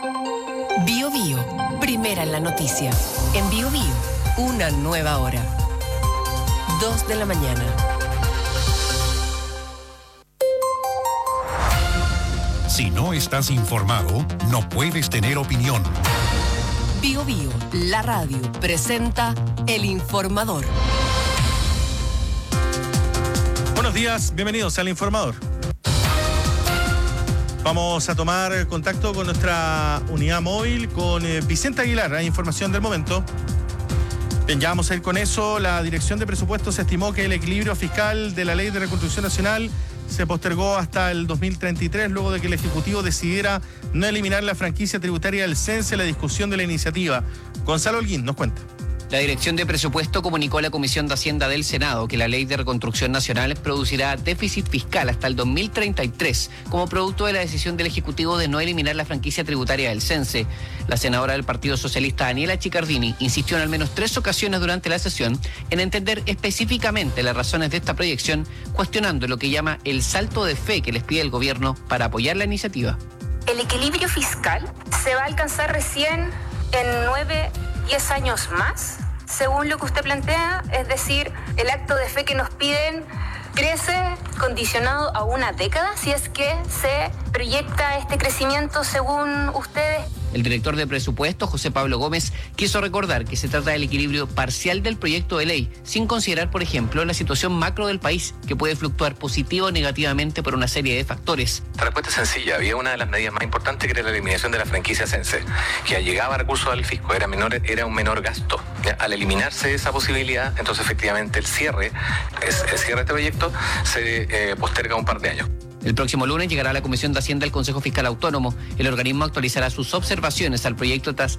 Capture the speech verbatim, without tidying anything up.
Bio Bio, primera en la noticia. En Bio Bio, una nueva hora. Dos de la mañana. Si no estás informado, no puedes tener opinión. Bio Bio, la radio, presenta El Informador. Buenos días, bienvenidos al Informador. Vamos a tomar contacto con nuestra unidad móvil, con eh, Vicente Aguilar. Hay información del momento. Bien, ya vamos a ir con eso. La Dirección de Presupuestos estimó que el equilibrio fiscal de la Ley de Reconstrucción Nacional se postergó hasta el dos mil treinta y tres, luego de que el Ejecutivo decidiera no eliminar la franquicia tributaria del Cense en la discusión de la iniciativa. Gonzalo Holguín nos cuenta. La Dirección de Presupuesto comunicó a la Comisión de Hacienda del Senado que la Ley de Reconstrucción Nacional producirá déficit fiscal hasta el dos mil treinta y tres como producto de la decisión del Ejecutivo de no eliminar la franquicia tributaria del Cense. La senadora del Partido Socialista, Daniela Chicardini, insistió en al menos tres ocasiones durante la sesión en entender específicamente las razones de esta proyección, cuestionando lo que llama el salto de fe que les pide el gobierno para apoyar la iniciativa. El equilibrio fiscal se va a alcanzar recién en nueve, diez años más, según lo que usted plantea, es decir, el acto de fe que nos piden crece condicionado a una década, si es que se proyecta este crecimiento según ustedes. El director de presupuesto, José Pablo Gómez, quiso recordar que se trata del equilibrio parcial del proyecto de ley, sin considerar, por ejemplo, la situación macro del país, que puede fluctuar positivo o negativamente por una serie de factores. La respuesta es sencilla. Había una de las medidas más importantes, que era la eliminación de la franquicia Cense, que llegaba recursos al fisco, era menor, era un menor gasto. ¿Ya? Al eliminarse esa posibilidad, entonces efectivamente el cierre, es, el cierre de este proyecto se eh, posterga un par de años. El próximo lunes llegará a la Comisión de Hacienda el Consejo Fiscal Autónomo. El organismo actualizará sus observaciones al proyecto tras